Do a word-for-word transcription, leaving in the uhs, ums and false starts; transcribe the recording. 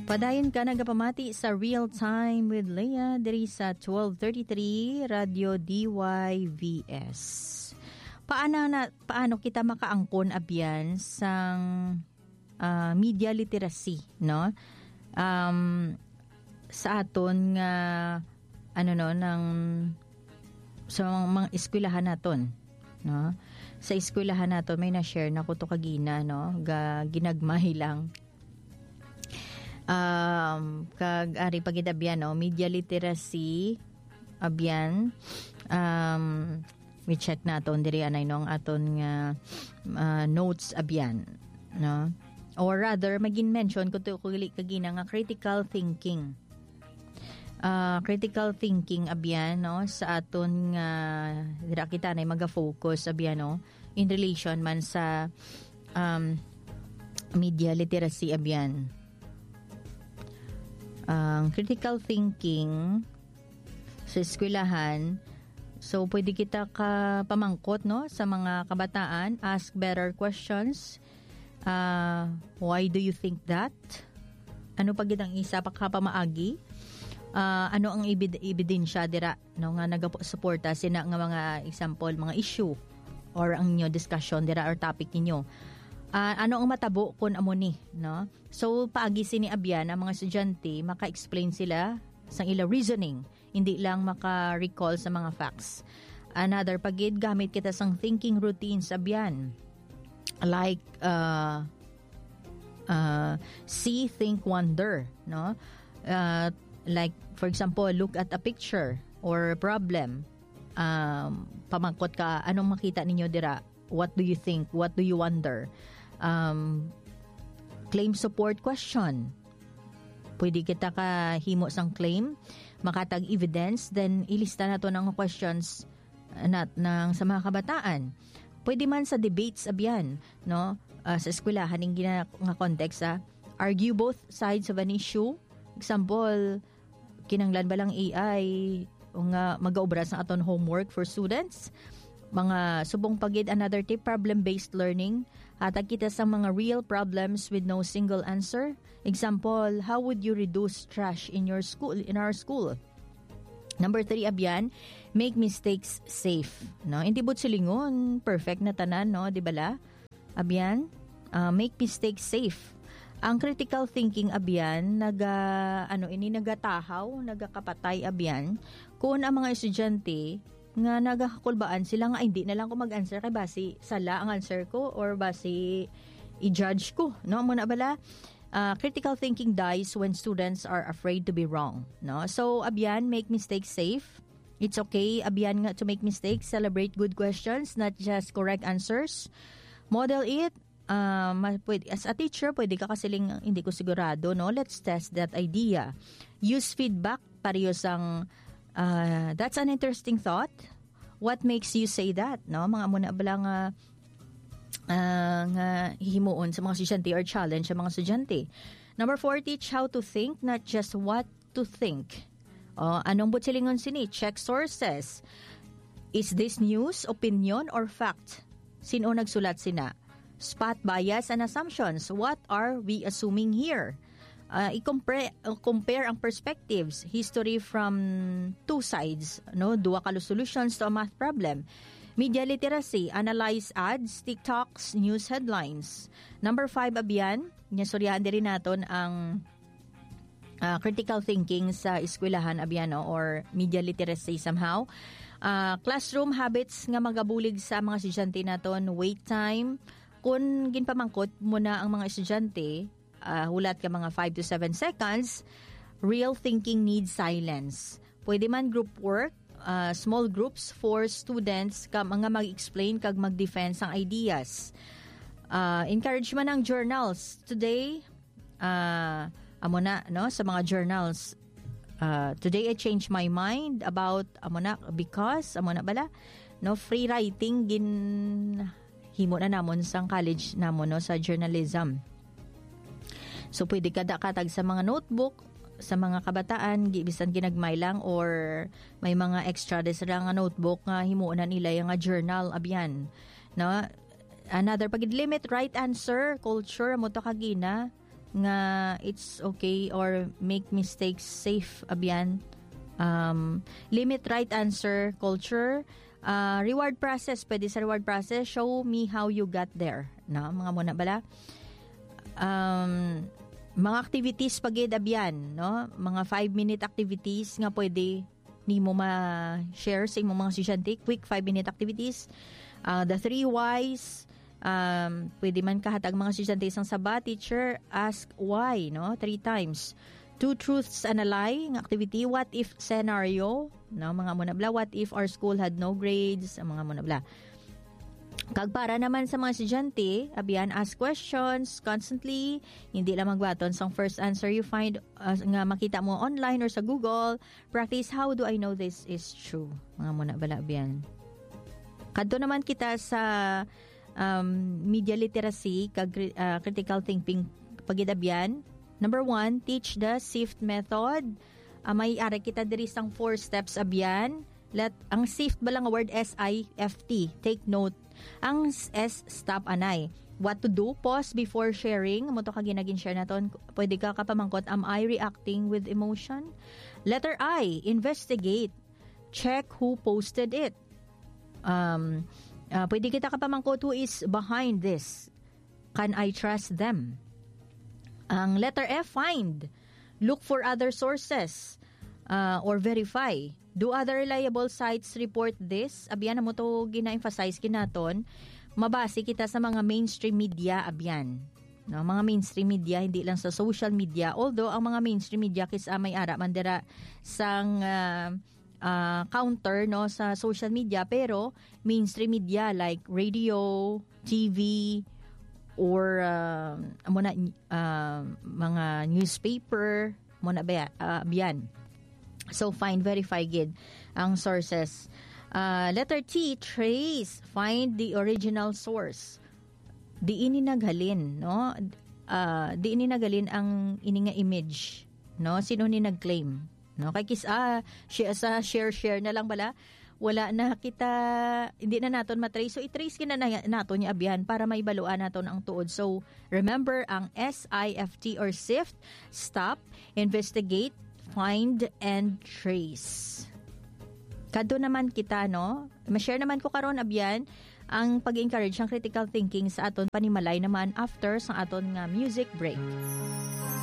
Padayon ka nagapamati sa Real Time with Leah diri sa twelve thirty-three Radio D Y V S. Paano na paano kita makaangkon abyan sang uh, media literacy, no? Um, sa aton nga ano no ng sa mga eskwelahan naton, no? Sa eskwelahan naton may na-share na ko to kagina, no? Ga ginagmay lang. Um, kag ari pagid abyan, no? Media literacy abyan. Um, we check naton diri anay no ang aton nga uh, notes abyan, no? Or rather magin mention ko to kuli kagina nga critical thinking. Uh, critical thinking abyan, no, sa aton nga uh, dira kita nay maga-focus abyan, no, in relation man sa um, media literacy abyan. Ang uh, critical thinking sa eskwelahan, so pwede kita ka pamangkot, no, sa mga kabataan, ask better questions. Uh, why do you think that? Ano pagid ang isa pa ka pamaagi? Uh, ano ang ibid- ebidensya dira, no, nga nagasuporta sina nga mga example, mga issue or ang inyo discussion dira or topic ninyo. Uh, ano ang matabo kun amo ni, no? So paagi sini abyan ang mga estudyante maka-explain sila sa ila reasoning, hindi lang maka-recall sa mga facts. Another pagid gamit kita sang thinking routines abyan. Like uh, uh, see, think, wonder, no? Uh, like for example, look at a picture or problem. Um, pamangkot ka, anong makita ninyo dira? What do you think? What do you wonder? Um, claim support question. Pwede kita ka himo sang claim, makatag evidence, then ilista na to ng questions nat ng sa mga kabataan. Pwede man sa debates abyan, no? Uh, sa eskwelahan ning gina nga context, ah, argue both sides of an issue. Example, kinanglan ba lang A I o nga mag-aobra sa aton homework for students? Mga subong pagid another tip, problem-based learning. Hatag kita sa mga real problems with no single answer. Example, how would you reduce trash in your school, in our school? Number three abyan, make mistakes safe, no? Hindi bud silingon perfect na tanan, no, di bala? Abyan, uh, make mistakes safe. Ang critical thinking abyan naga ano ini nagatahaw, nagakapatay abyan kung ang mga estudyante nga nagakulbaan sila nga hindi na lang ko mag-answer kay basi sala ang answer ko or basi i-judge ko, no, muna bala. Uh, critical thinking dies when students are afraid to be wrong, no? So abyan, make mistakes safe. It's okay abyan nga to make mistakes, celebrate good questions, not just correct answers. Model it. Um, pwede, as a teacher, pwede ka kasiling hindi ko sigurado, no? Let's test that idea. Use feedback, parehas ang uh, that's an interesting thought. What makes you say that, no? Mga muna bala nga uh, nga hihimuon sa mga estudyante or challenge sa mga estudyante. Number four, teach how to think, not just what to think. O, anong butsilingon sini? Check sources. Is this news, opinion, or fact? Sino nagsulat sina? Spot bias and assumptions. What are we assuming here? Uh, i-compare uh, compare ang perspectives, history from two sides, no? Duwa ka solutions to a math problem. Media literacy, analyze ads, TikToks, news headlines. Number five abyan, nyasurihan din naton ang uh, critical thinking sa eskwelahan abyan, no? Or media literacy somehow. Uh, classroom habits nga magabulig sa mga estudyante naton, wait time. Kung ginpamangkot mo na ang mga estudyante, uh, hulat ka mga five to seven seconds, real thinking needs silence. Pwede man group work, uh, small groups for students, ka mga mag-explain kag mag-defense ang ideas. Uh, encourage man ang journals. Today, uh, amo na, no, sa mga journals, uh, today I changed my mind about, amo na, because, amo na bala, no, free writing, gin himo na namon sa college namon, no, sa journalism. So pwede kada katag sa mga notebook sa mga kabataan bisan ginagmay lang or may mga extra desra nga notebook nga himuonan nila yung nga journal abyan, no. Another pagid limit right answer culture mo to kagina. nga it's okay or make mistakes safe abyan. Um, limit right answer culture. Uh, reward process, pwede sa reward process, show me how you got there. No, mga muna bala. Um, mga activities pagid abyan, no? Mga five minute activities nga pwede nimo ma-share sa imong mga estudyante, quick five minute activities. Uh, the three whys, um, pwede man kahatag mga estudyante isang sabat, teacher, ask why, no? Three times. Two truths and a lie, ng activity. What if scenario, no? Mga muna bla. What if our school had no grades, mga muna bla. Kag para naman sa mga estudyante, abiyan, ask questions constantly, hindi lang magbaton sa first answer you find uh, nga makita mo online or sa Google. Practice, how do I know this is true? Mga muna bala abiyan. Kadto naman kita sa um, media literacy kag uh, critical thinking pagidabyan. Number one, teach the SIFT method. Uh, may ara kita diri sang four steps abyan. Let ang SIFT ba lang nga word S I F T. Take note. Ang S, stop anay. What to do? Pause before sharing. Mo to ka ginagin share naton. Pwede ka kapamangkot, am I reacting with emotion? Letter I, investigate. Check who posted it. Um, uh, pwede kita kapamangkot, who is behind this? Can I trust them? Ang letter F, find. Look for other sources uh, or verify. Do other reliable sites report this? Abyan na mo to gina-emphasize kinaton. Mabase kita sa mga mainstream media abyan. No, mga mainstream media, hindi lang sa social media. Although, ang mga mainstream media kisa may ara mandira sang uh, uh, counter no sa social media. Pero, mainstream media like radio, T V, or uh, muna, uh, mga newspaper, muna ba, uh, biyan. So, find, verify, gid ang sources. Uh, letter T, trace. Find the original source. Di ini naghalin, no? Uh, di ini naghalin ang ini nga image, no? Sino ni nag-claim, no? Kay kis, ah, share, sa share-share na lang bala. Wala na kita, hindi na naton matrace. So, itrace kina na naton yung abyan para maibaluan naton ang tuod. So, remember, ang S I F T or SIFT, stop, investigate, find, and trace. Kadto naman kita, no? Ma-share naman ko karon abyan ang pag-encourage ng critical thinking sa aton panimalay naman after sa aton nga music break.